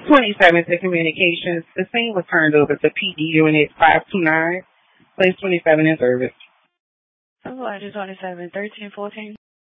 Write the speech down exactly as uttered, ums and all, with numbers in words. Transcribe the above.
twenty-seven to communications. The scene was turned over to P D Unit five two nine, place twenty-seven in service. Supervisor twenty-seven, thirteen fourteen.